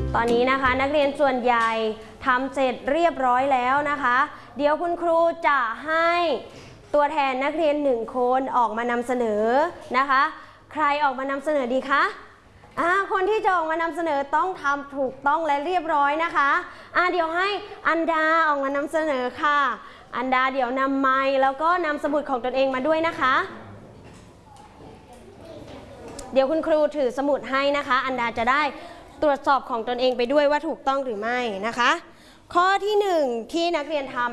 ตอนนี้นะคะนักเรียนส่วนใหญ่ทำเสร็จเรียบร้อยแล้วนะคะเดี๋ยวคุณครูจะให้ตัวแทนนักเรียน1คนออกมานำเสนอนะคะใครออกมานำเสนอดีคะคนที่จะออกมานำเสนอต้องทำถูกต้องและเรียบร้อยนะคะเดี๋ยวให้อันดาออกมานำเสนอค่ะอันดาเดี๋ยวนำไมค์แล้วก็นำสมุดของตนเองมาด้วยนะคะเดี๋ยวคุณครูถือสมุดให้นะคะอันดาจะได้ตรวจสอบของตนเองไปด้วยว่าถูกต้องหรือไม่นะคะข้อที่1ที่นักเรียนทำ